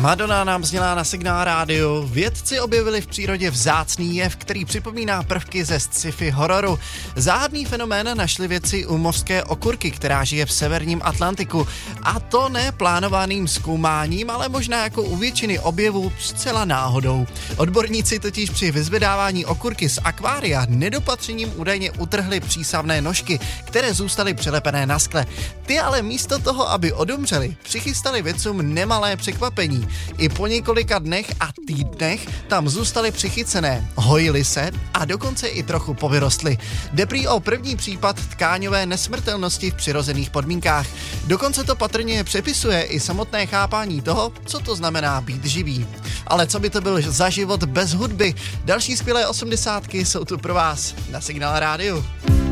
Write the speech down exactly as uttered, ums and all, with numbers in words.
Madonna nám zněla na Signál rádiu. Vědci objevili v přírodě vzácný jev, který připomíná prvky ze sci-fi hororu. Záhadný fenomén našli vědci u mořské okurky, která žije v severním Atlantiku. A to ne plánovaným zkoumáním, ale možná jako u většiny objevů zcela náhodou. Odborníci totiž při vyzvedávání okurky z akvária nedopatřením údajně utrhli přísavné nožky, které zůstaly přilepené na skle. Ty ale místo toho, aby odumřeli, přichystali vědcům nemalé překvapení. I po několika dnech a týdnech tam zůstaly přichycené, hojily se a dokonce i trochu povyrostly. Jde prý o první případ tkáňové nesmrtelnosti v přirozených podmínkách. Dokonce to patrně přepisuje i samotné chápání toho, co to znamená být živý. Ale co by to byl za život bez hudby? Další skvělé osmdesátky jsou tu pro vás na Signál rádiu.